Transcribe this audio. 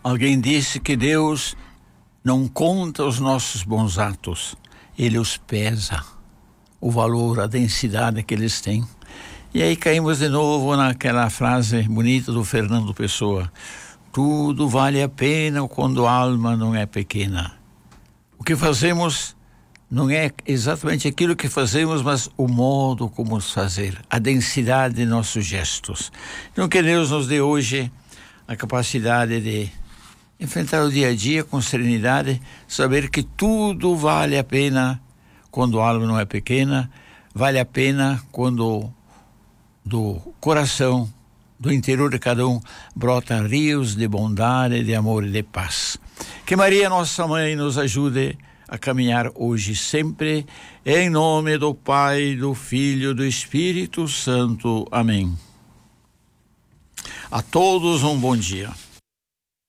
Alguém disse que Deus não conta os nossos bons atos, Ele os pesa, o valor, a densidade que eles têm. E aí caímos de novo naquela frase bonita do Fernando Pessoa: tudo vale a pena quando a alma não é pequena. O que fazemos não é exatamente aquilo que fazemos, mas o modo como fazer, a densidade de nossos gestos. Então que Deus nos dê hoje a capacidade de enfrentar o dia a dia com serenidade, saber que tudo vale a pena quando a alma não é pequena, vale a pena quando do coração, do interior de cada um, brota rios de bondade, de amor e de paz. Que Maria, nossa mãe, nos ajude a caminhar hoje e sempre, em nome do Pai, do Filho e do Espírito Santo. Amém. A todos um bom dia.